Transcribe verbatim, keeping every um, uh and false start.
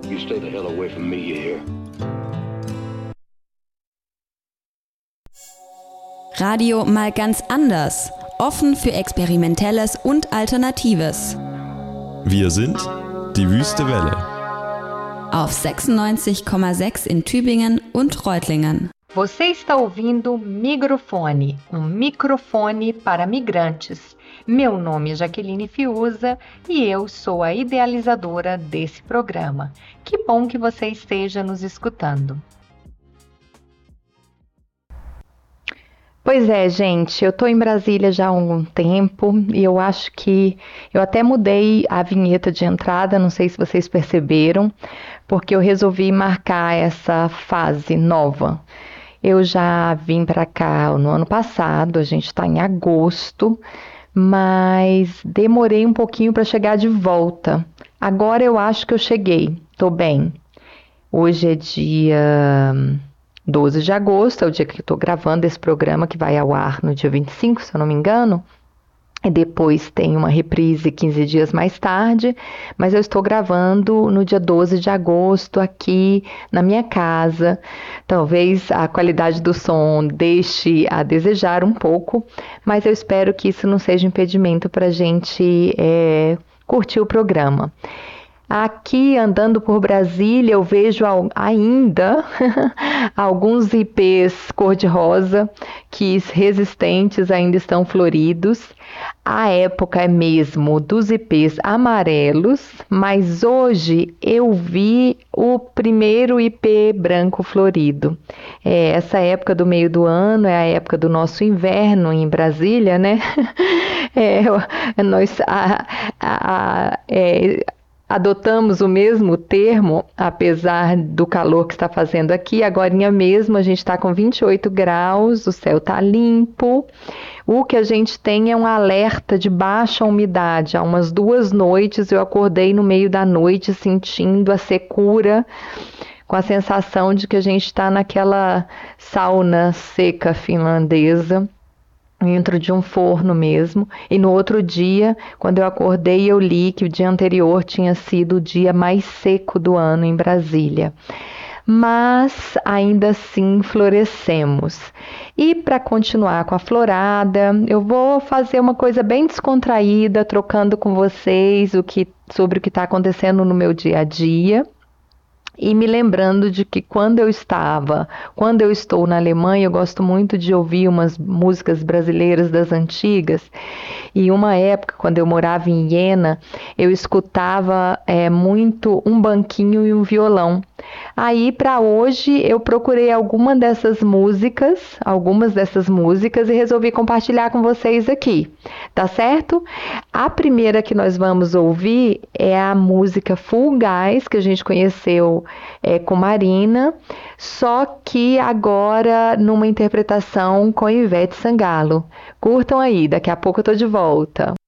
You stay the hell away from me, you hear? Radio mal ganz anders. Offen für Experimentelles und Alternatives. Wir sind die Wüste Welle. Auf sechsundneunzig Komma sechs in Tübingen und Reutlingen. Você está ouvindo Migrofone, um microfone para migrantes. Meu nome é Jaqueline Fiuza e eu sou a idealizadora desse programa. Que bom que você esteja nos escutando. Pois é, gente, eu estou em Brasília já há algum tempo e eu acho que eu até mudei a vinheta de entrada, não sei se vocês perceberam, porque eu resolvi marcar essa fase nova. Eu já vim para cá no ano passado, a gente está em agosto, mas demorei um pouquinho para chegar de volta. Agora eu acho que eu cheguei, estou bem. Hoje é dia doze de agosto, é o dia que eu estou gravando esse programa, que vai ao ar no dia vinte e cinco, se eu não me engano. E depois tem uma reprise quinze dias mais tarde, mas eu estou gravando no dia doze de agosto aqui na minha casa. Talvez a qualidade do som deixe a desejar um pouco, mas eu espero que isso não seja impedimento para a gente é, curtir o programa. Aqui, andando por Brasília, eu vejo ainda alguns ipês cor-de-rosa que resistentes ainda estão floridos. A época é mesmo dos ipês amarelos, mas hoje eu vi o primeiro ipê branco florido. É, essa época do meio do ano é a época do nosso inverno em Brasília, né? É, nós... A, a, a, é, Adotamos o mesmo termo, apesar do calor que está fazendo aqui. Agorinha mesmo a gente está com vinte e oito graus, o céu está limpo. O que a gente tem é um alerta de baixa umidade. Há umas duas noites eu acordei no meio da noite sentindo a secura, com a sensação de que a gente está naquela sauna seca finlandesa, dentro de um forno mesmo, e no outro dia, quando eu acordei, eu li que o dia anterior tinha sido o dia mais seco do ano em Brasília. Mas ainda assim florescemos. E para continuar com a florada, eu vou fazer uma coisa bem descontraída, trocando com vocês o que, sobre o que está acontecendo no meu dia a dia. E me lembrando de que quando eu estava, quando eu estou na Alemanha, eu gosto muito de ouvir umas músicas brasileiras das antigas. E uma época, quando eu morava em Iena, eu escutava é, muito um banquinho e um violão. Aí, para hoje, eu procurei alguma dessas músicas, algumas dessas músicas e resolvi compartilhar com vocês aqui, tá certo? A primeira que nós vamos ouvir é a música Full Gas, que a gente conheceu é, com Marina, só que agora numa interpretação com Ivete Sangalo. Curtam aí, daqui a pouco eu tô de volta.